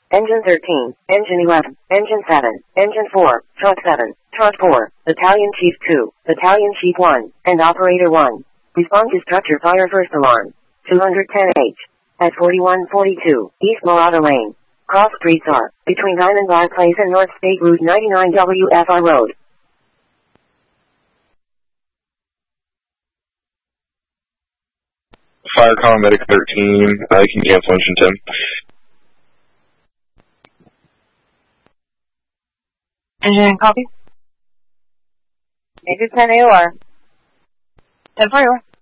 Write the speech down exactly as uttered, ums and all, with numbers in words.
Engine thirteen, Engine eleven, Engine seven, Engine four, Truck seven, Truck four, Battalion Chief two, Battalion Chief one, and Operator one. Respond to structure fire first alarm. two ten H. At forty-one forty-two, East Morada Lane. Cross streets are between Diamondback Place and North State Route ninety-nine W F R Road. Fire Comm Medic thirteen, uh, you can cancel engine ten. Engine copy. Major ten A O R. ten four.